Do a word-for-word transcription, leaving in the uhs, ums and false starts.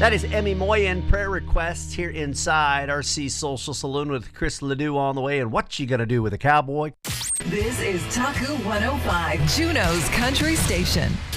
That is Emmy Moyen, prayer requests here inside R C Social Saloon with Chris Ledoux on the way. And what you gonna do with a cowboy? This is Taku one oh five, Juneau's country station.